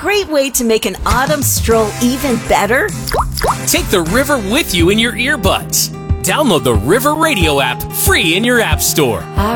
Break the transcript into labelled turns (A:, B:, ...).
A: great way to make an autumn stroll even better?
B: Take the river with you in your earbuds. Download the River Radio app free in your app store.